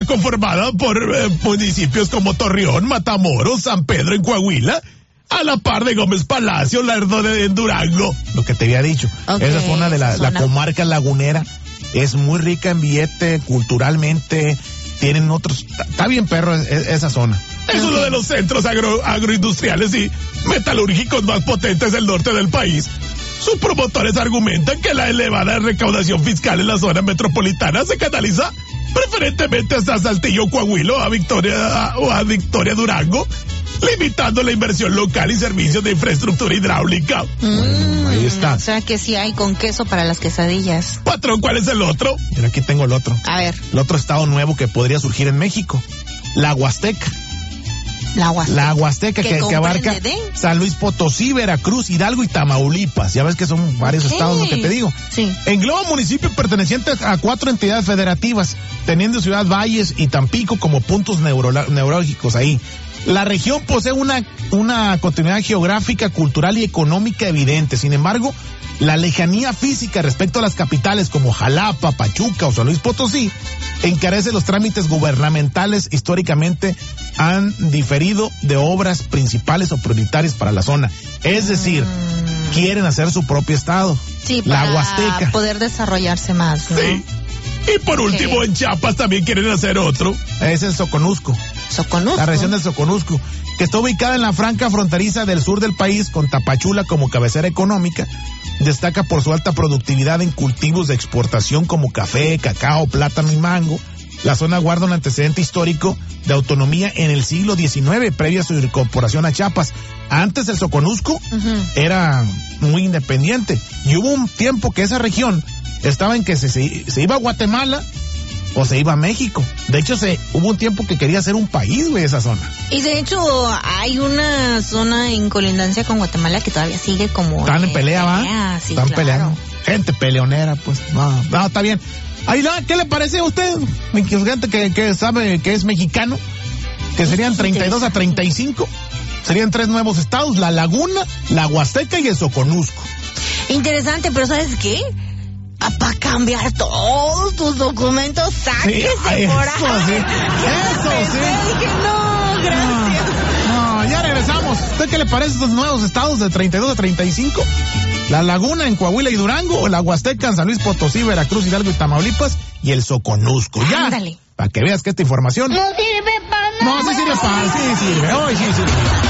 conformada por municipios como Torreón, Matamoros, San Pedro en Coahuila, a la par de Gómez Palacio, Lerdo de Durango. Lo que te había dicho. Okay, esa zona de la comarca lagunera es muy rica en billete, culturalmente, tienen otros... Está bien perro esa zona. Es uno de los centros agroindustriales y metalúrgicos más potentes del norte del país. Sus promotores argumentan que la elevada recaudación fiscal en la zona metropolitana se canaliza preferentemente hasta Saltillo, Coahuila o a Victoria, Durango, limitando la inversión local y servicios de infraestructura hidráulica. Ahí está. O sea que sí hay con queso para las quesadillas. Patrón, ¿cuál es el otro? Mira, aquí tengo el otro. A ver. El otro estado nuevo que podría surgir en México. La Huasteca. La Huasteca que abarca San Luis Potosí, Veracruz, Hidalgo y Tamaulipas. Ya ves que son varios estados, lo que te digo. Sí. Engloba municipios pertenecientes a 4 entidades federativas, teniendo Ciudad Valles y Tampico como puntos neurálgicos ahí. La región posee una continuidad geográfica, cultural y económica evidente. Sin embargo, la lejanía física respecto a las capitales como Jalapa, Pachuca o San Luis Potosí encarece los trámites gubernamentales. Históricamente han diferido de obras principales o prioritarias para la zona. Es decir, quieren hacer su propio estado. Sí, la para Huasteca. Poder desarrollarse más, ¿no? Sí. Y por último, en Chiapas también quieren hacer otro. Es el Soconusco. La región del Soconusco, que está ubicada en la franja fronteriza del sur del país con Tapachula como cabecera económica. Destaca por su alta productividad en cultivos de exportación como café, cacao, plátano y mango. La zona guarda un antecedente histórico de autonomía en el siglo XIX, previa a su incorporación a Chiapas. Antes el Soconusco era muy independiente y hubo un tiempo que esa región estaba en que se iba a Guatemala o se iba a México. De hecho, hubo un tiempo que quería ser un país, güey, esa zona. Y de hecho, hay una zona en colindancia con Guatemala que todavía sigue como... Están en pelea, ¿va? Sí, están claro. peleando. Gente peleonera, pues. No, está bien. Ahí, ¿qué le parece a usted? Gente que sabe que es mexicano. Que serían 32 a 35. Serían 3 nuevos estados: La Laguna, la Huasteca y el Soconusco. Interesante, pero ¿sabes qué? Para cambiar todos tus documentos, sáquese por ahí. Eso sí. Dije, no, gracias. No, ya regresamos. ¿Usted qué le parece estos nuevos estados de 32 a 35? La Laguna en Coahuila y Durango, o la Huasteca en San Luis Potosí, Veracruz, Hidalgo y Tamaulipas, y el Soconusco. Ya. Ándale. Para que veas que esta información... No sirve para nada. No, sí sirve para... Sí sirve. Hoy sí sirve.